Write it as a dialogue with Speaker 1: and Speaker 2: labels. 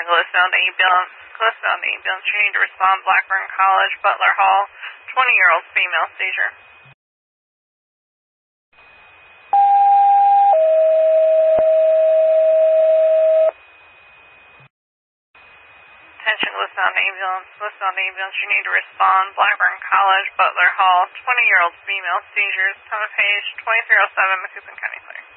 Speaker 1: Glistone to ambulance. Glistone to ambulance. You need to respond. Blackburn College, Butler Hall. 20-year-old female seizure. Attention, Glistone to ambulance. Glistone to ambulance. You need to respond. Blackburn College, Butler Hall. 20-year-old female seizures. Time of page 2307, Macoupin County Clerk.